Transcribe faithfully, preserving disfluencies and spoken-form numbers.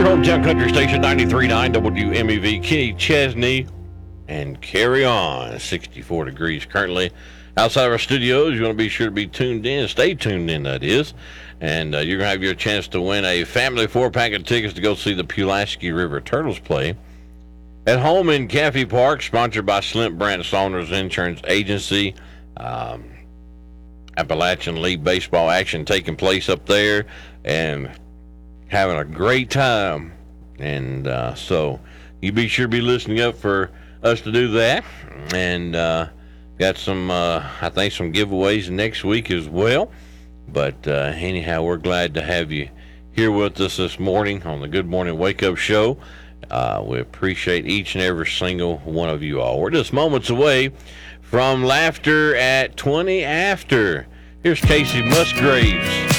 your hometown country station, ninety-three point nine W M E V, Kenny Chesney, and carry on. sixty-four degrees currently outside of our studios. You want to be sure to be tuned in. Stay tuned in, that is. And uh, you're going to have your chance to win a family four-pack of tickets to go see the Pulaski River Turtles play at home in Caffey Park, sponsored by Slint Brandt Saunders Insurance Agency. Um, Appalachian League baseball action taking place up there and having a great time. And uh, so you be sure to be listening up for us to do that. And uh, got some, uh, I think, some giveaways next week as well. But uh, anyhow, we're glad to have you here with us this morning on the Good Morning Wake Up Show. Uh, we appreciate each and every single one of you all. We're just moments away from laughter at twenty after. Here's Casey Musgraves.